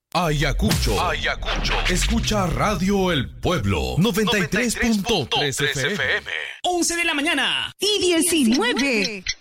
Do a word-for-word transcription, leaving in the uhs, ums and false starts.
Ayacucho. Ayacucho. Escucha Radio El Pueblo. noventa y tres punto tres F M. once de la mañana. Y diecinueve.